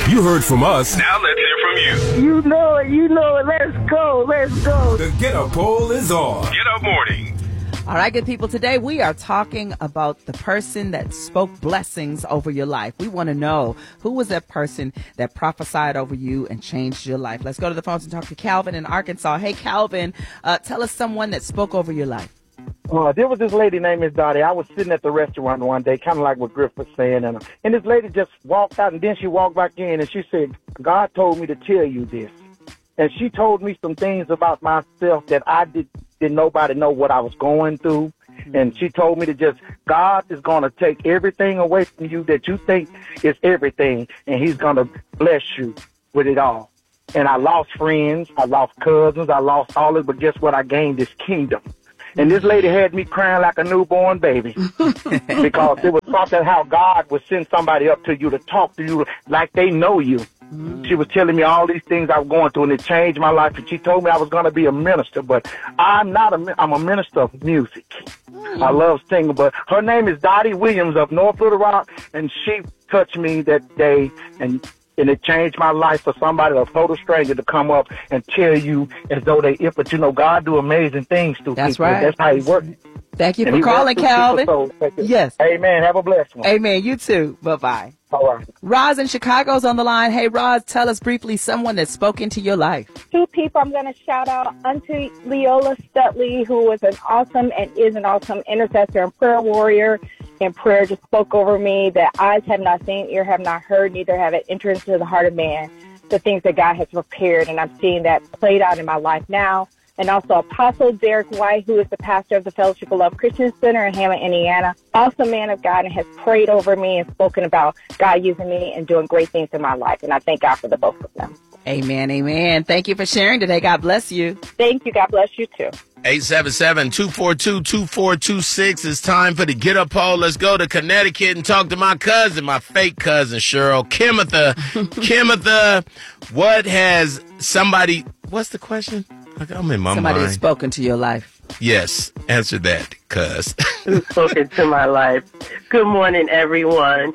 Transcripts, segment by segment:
You heard from us. Now let's hear from you. You know it. Let's go. The Get Up Poll is on. Get Up Morning. All right, good people. Today we are talking about the person that spoke blessings over your life. We want to know who was that person that prophesied over you and changed your life. Let's go to the phones and talk to Calvin in Arkansas. Hey, Calvin, tell us someone that spoke over your life. There was this lady named Miss Dottie. I was sitting at the restaurant one day, kind of like what Griff was saying, and this lady just walked out, and then she walked back in, and she said, God told me to tell you this. And she told me some things about myself that I didn't nobody know what I was going through. And she told me to just, God is going to take everything away from you that you think is everything, and he's going to bless you with it all. And I lost friends, I lost cousins, I lost all of it, but guess what? I gained this kingdom. And this lady had me crying like a newborn baby because it was something how God would send somebody up to you to talk to you like they know you. She was telling me all these things I was going through, and it changed my life. And she told me I was going to be a minister, but I'm a minister of music. I love singing, but her name is Dottie Williams of North Little Rock, and she touched me that day, and it changed my life for somebody, a total stranger, to come up and tell you as though but God do amazing things through people. That's right. That's how he works. Thank you for calling, Calvin. Yes. Amen. Have a blessed one. Amen. You too. Bye-bye. All right. Roz in Chicago's on the line. Hey, Roz, tell us briefly someone that spoke into your life. Two people I'm going to shout out. Auntie Leola Stutley, who was an awesome and is an awesome intercessor and prayer warrior. And prayer just spoke over me that eyes have not seen, ear have not heard, neither have it entered into the heart of man, the things that God has prepared. And I'm seeing that played out in my life now. And also Apostle Derek White, who is the pastor of the Fellowship of Love Christian Center in Hammond, Indiana. Awesome man of God, and has prayed over me and spoken about God using me and doing great things in my life. And I thank God for the both of them. Amen, amen. Thank you for sharing today. God bless you. Thank you. God bless you, too. 877-242-2426. It's time for the Get Up Poll. Let's go to Connecticut and talk to my cousin, my fake cousin, Cheryl. Kimitha, what's the question? I'm in my Somebody mind. has spoken to your life. Yes, answer that, cuz. Who's spoken to my life? Good morning, everyone.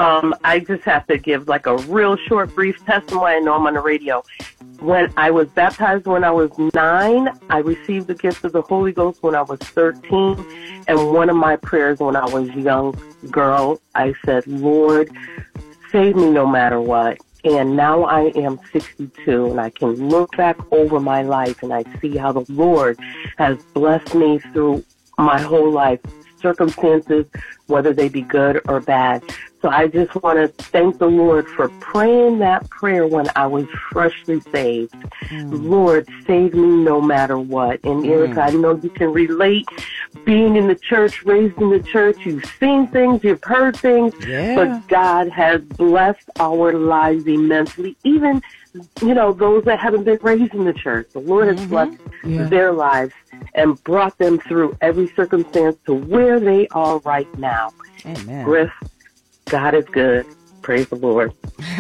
I just have to give like a real short, brief testimony. I know I'm on the radio. When I was baptized when I was 9, I received the gift of the Holy Ghost when I was 13. And one of my prayers when I was a young girl, I said, Lord, save me no matter what. And now I am 62, and I can look back over my life, and I see how the Lord has blessed me through my whole life, circumstances, whether they be good or bad. So I just want to thank the Lord for praying that prayer when I was freshly saved. Lord, save me no matter what. And Erica, I know you can relate being in the church, raised in the church. You've seen things, you've heard things, but God has blessed our lives immensely. Even, those that haven't been raised in the church. The Lord has blessed their lives and brought them through every circumstance to where they are right now. Amen. Griff, God is good. Praise the Lord.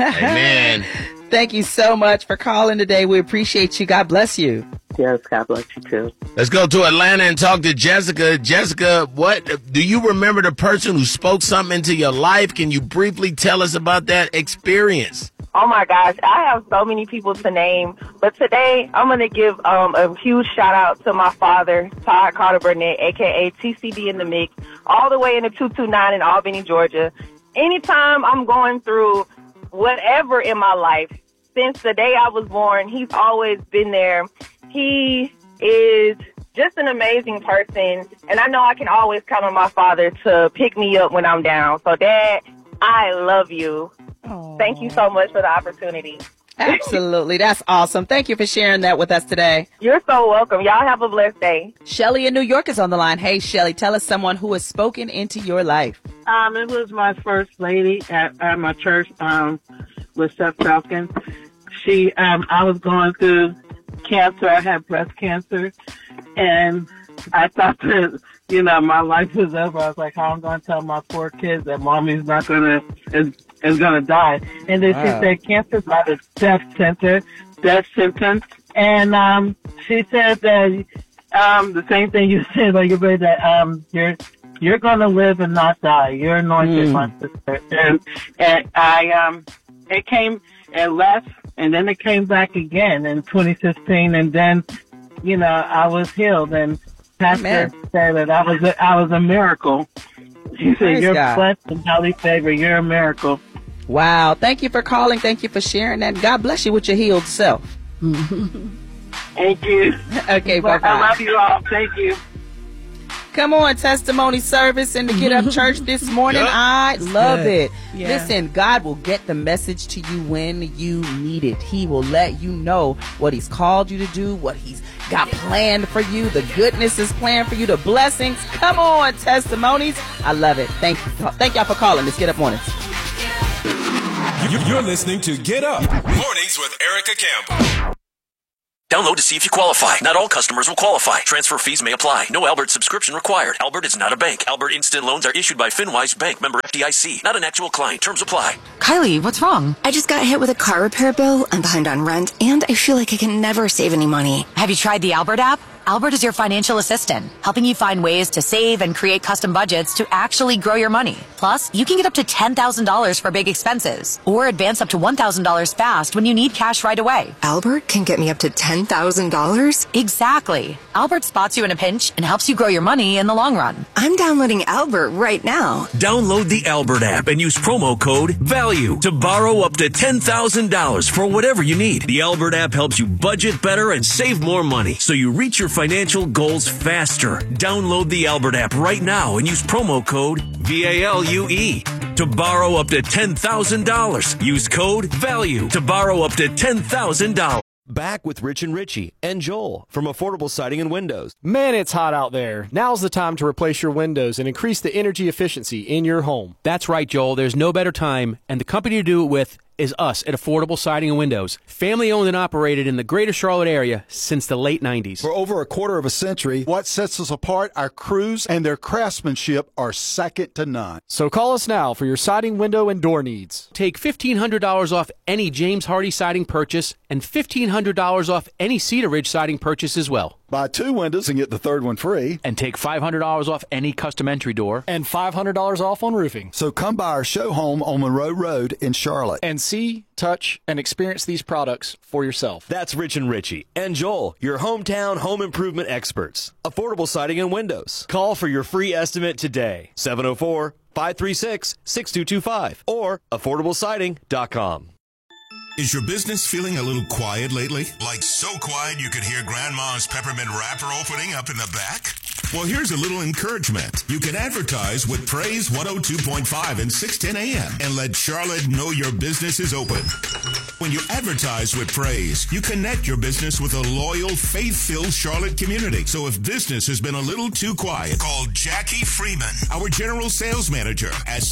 Amen. Thank you so much for calling today. We appreciate you. God bless you. Yes, God bless you too. Let's go to Atlanta and talk to Jessica. Jessica, do you remember the person who spoke something into your life? Can you briefly tell us about that experience? Oh, my gosh. I have so many people to name. But today, I'm going to give a huge shout-out to my father, Todd Carter Burnett, a.k.a. TCB in the Mix, all the way in the 229 in Albany, Georgia. Anytime I'm going through whatever in my life, since the day I was born, he's always been there. He is just an amazing person. And I know I can always count on my father to pick me up when I'm down. So, Dad, I love you. Aww. Thank you so much for the opportunity. Absolutely. That's awesome. Thank you for sharing that with us today. You're so welcome. Y'all have a blessed day. Shelly in New York is on the line. Hey, Shelly, tell us someone who has spoken into your life. It was my first lady at my church, with Seth Falcon. I was going through cancer. I had breast cancer, and I thought that, my life was over. I was like, how am I going to tell my 4 kids that mommy's not going to, is going to die? And then she said, cancer's not a death sentence. And, she said that, the same thing you said, like, that, you're going to live and not die. You're anointed, my sister. And It left, and then it came back again in 2016, and then, I was healed, and Pastor said that I was a miracle. He said, "You're blessed and highly favored. You're a miracle." Wow. Thank you for calling. Thank you for sharing that. God bless you with your healed self. Thank you. Okay, bye-bye. I love you all. Thank you. Come on, testimony service in the Get Up Church this morning. I love it. Yeah. Listen, God will get the message to you when you need it. He will let you know what he's called you to do, what he's got planned for you. The goodness is planned for you, the blessings. Come on, testimonies. I love it. Thank you. Thank y'all for calling. Let's Get Up Mornings. You're listening to Get Up Mornings with Erica Campbell. Download to see if you qualify. Not all customers will qualify. Transfer fees may apply. No Albert subscription required. Albert is not a bank. Albert Instant Loans are issued by FinWise Bank, member FDIC. Not an actual client. Terms apply. Kylie, what's wrong? I just got hit with a car repair bill. I'm behind on rent, and I feel like I can never save any money. Have you tried the Albert app? Albert is your financial assistant, helping you find ways to save and create custom budgets to actually grow your money. Plus, you can get up to $10,000 for big expenses, or advance up to $1,000 fast when you need cash right away. Albert can get me up to $10,000? Exactly. Albert spots you in a pinch and helps you grow your money in the long run. I'm downloading Albert right now. Download the Albert app and use promo code VALUE to borrow up to $10,000 for whatever you need. The Albert app helps you budget better and save more money, so you reach your financial goals faster. Download the Albert app right now and use promo code VALUE to borrow up to $10,000. Use code VALUE to borrow up to $10,000. Back with Rich and Richie and Joel from Affordable Siding and Windows. Man, it's hot out there. Now's the time to replace your windows and increase the energy efficiency in your home. That's right, Joel. There's no better time, and the company to do it with is us at Affordable Siding and Windows. Family owned and operated in the greater Charlotte area since the late 90s. For over a quarter of a century, what sets us apart, our crews and their craftsmanship are second to none. So call us now for your siding, window, and door needs. Take $1,500 off any James Hardy siding purchase and $1,500 off any Cedar Ridge siding purchase as well. Buy 2 windows and get the third one free. And take $500 off any custom entry door. And $500 off on roofing. So come by our show home on Monroe Road in Charlotte. And see, touch, and experience these products for yourself. That's Rich and Richie and Joel, your hometown home improvement experts. Affordable Siding and Windows. Call for your free estimate today. 704-536-6225 or affordablesiding.com. Is your business feeling a little quiet lately? Like so quiet you could hear Grandma's peppermint wrapper opening up in the back? Well, here's a little encouragement. You can advertise with Praise 102.5 and 610 AM and let Charlotte know your business is open. When you advertise with Praise, you connect your business with a loyal, faith-filled Charlotte community. So if business has been a little too quiet, call Jackie Freeman, our general sales manager, at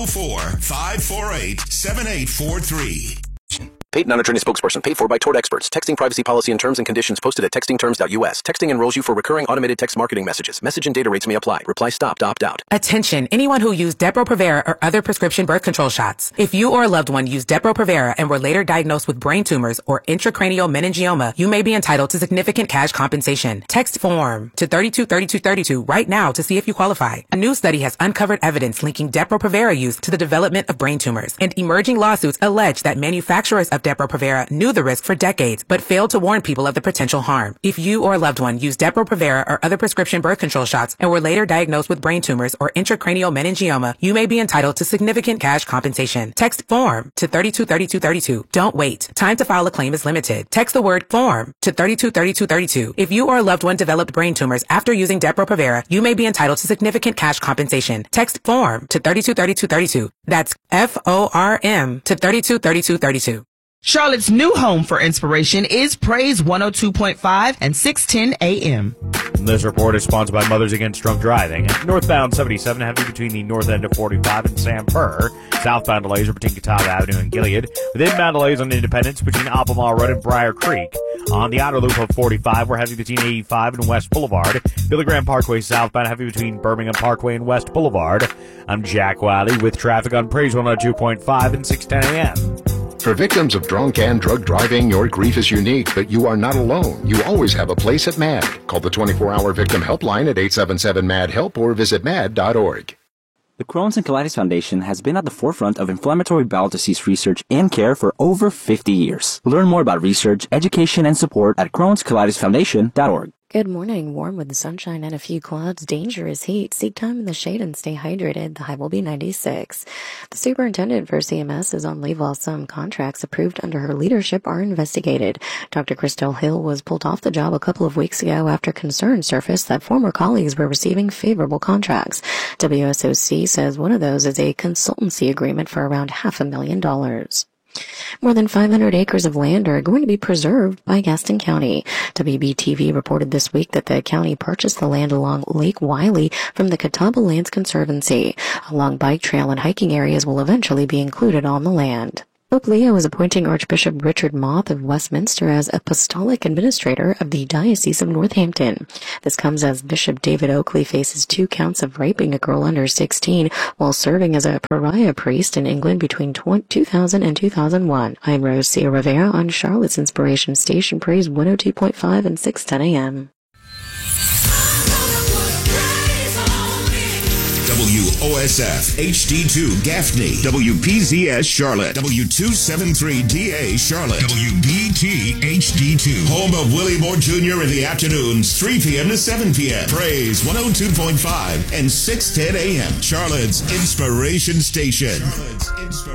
704-548-7843. Paid non-attorney spokesperson. Paid for by Tort Experts. Texting privacy policy and terms and conditions posted at textingterms.us. Texting enrolls you for recurring automated text marketing messages. Message and data rates may apply. Reply stop to opt out. Attention, anyone who used Depo-Provera or other prescription birth control shots. If you or a loved one used Depo-Provera and were later diagnosed with brain tumors or intracranial meningioma, you may be entitled to significant cash compensation. Text FORM to 323232 right now to see if you qualify. A new study has uncovered evidence linking Depo-Provera use to the development of brain tumors, and emerging lawsuits allege that manufacturers of Depo-Provera knew the risk for decades, but failed to warn people of the potential harm. If you or a loved one used Depo-Provera or other prescription birth control shots and were later diagnosed with brain tumors or intracranial meningioma, you may be entitled to significant cash compensation. Text FORM to 323232. Don't wait. Time to file a claim is limited. Text the word FORM to 323232. If you or a loved one developed brain tumors after using Depo-Provera, you may be entitled to significant cash compensation. Text FORM to 323232. That's FORM to 323232. Charlotte's new home for inspiration is Praise 102.5 and 610 AM. This report is sponsored by Mothers Against Drunk Driving. Northbound 77 heavy between the north end of 45 and Sam Purr. Southbound delays are between Catawba Avenue and Gilead. With inbound delays on Independence between Albemarle Road and Briar Creek. On the outer loop of 45, we're heavy between 85 and West Boulevard. Billy Graham Parkway southbound heavy between Birmingham Parkway and West Boulevard. I'm Jack Wiley with traffic on Praise 102.5 and 610 AM. For victims of drunk and drug driving, your grief is unique, but you are not alone. You always have a place at MAD. Call the 24-hour victim helpline at 877-MAD-HELP or visit MAD.org. The Crohn's and Colitis Foundation has been at the forefront of inflammatory bowel disease research and care for over 50 years. Learn more about research, education, and support at Crohn'sColitisFoundation.org. Good morning. Warm with the sunshine and a few clouds. Dangerous heat. Seek time in the shade and stay hydrated. The high will be 96. The superintendent for CMS is on leave while some contracts approved under her leadership are investigated. Dr. Christelle Hill was pulled off the job a couple of weeks ago after concerns surfaced that former colleagues were receiving favorable contracts. WSOC says one of those is a consultancy agreement for around $500,000. More than 500 acres of land are going to be preserved by Gaston County. WBTV reported this week that the county purchased the land along Lake Wiley from the Catawba Lands Conservancy. A long bike trail and hiking areas will eventually be included on the land. Pope Leo is appointing Archbishop Richard Moth of Westminster as Apostolic Administrator of the Diocese of Northampton. This comes as Bishop David Oakley faces 2 counts of raping a girl under 16 while serving as a pariah priest in England between 2000 and 2001. I'm Rose C. Rivera on Charlotte's Inspiration Station, Praise 102.5 and 610 a.m. WOSF HD2 Gaffney, WPZS Charlotte, W273DA Charlotte, WBT HD2, home of Willie Moore Jr. in the afternoons, 3 p.m. to 7 p.m. Praise 102.5 and 610 a.m. Charlotte's Inspiration Station.